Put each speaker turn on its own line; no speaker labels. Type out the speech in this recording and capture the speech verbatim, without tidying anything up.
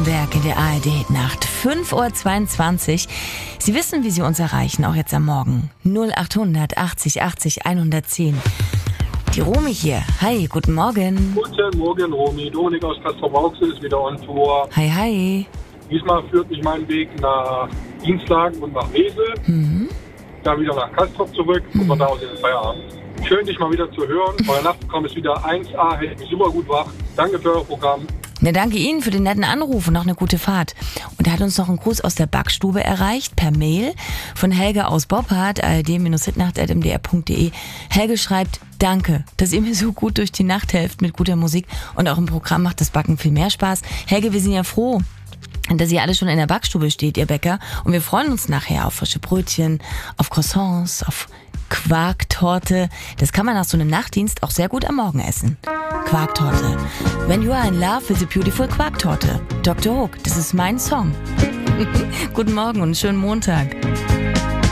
Baden-Württemberg in der A R D-Nacht. fünf Uhr zweiundzwanzig. Sie wissen, wie Sie uns erreichen, auch jetzt am Morgen. null achthundert achtzig achtzig hundertzehn. Die Romy hier. Hi, guten Morgen.
Guten Morgen, Romy. Dominik aus Castrop-Rauxel ist wieder on Tour.
Hi, hi.
Diesmal führt mich mein Weg nach Dienstlaken und nach Wesel.
Mhm.
Dann wieder nach Castrop zurück und
Mhm.
von da aus in den Feierabend. Schön, dich mal wieder zu hören. Euer Nachtprogramm ist wieder eins A, hält mich super gut wach. Danke für euer Programm.
Na, danke Ihnen für den netten Anruf und noch eine gute Fahrt. Und er hat uns noch einen Gruß aus der Backstube erreicht, per Mail, von Helge aus Boppard, a r d hitnacht at m d r punkt d e. Helge schreibt, danke, dass ihr mir so gut durch die Nacht helft mit guter Musik und auch im Programm macht das Backen viel mehr Spaß. Helge, wir sind ja froh, dass ihr alle schon in der Backstube steht, ihr Bäcker. Und wir freuen uns nachher auf frische Brötchen, auf Croissants, auf Quarktorte. Das kann man nach so einem Nachtdienst auch sehr gut am Morgen essen. Quarktorte. When you are in love with a beautiful Quarktorte. Doktor Hook, das ist mein Song. Guten Morgen und einen schönen Montag.